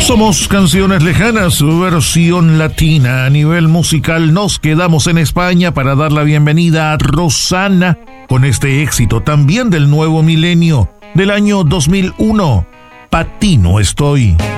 Somos Canciones Lejanas, su versión latina. A nivel musical nos quedamos en España para dar la bienvenida a Rosana con este éxito también del nuevo milenio del año 2001. Pa' ti no estoy.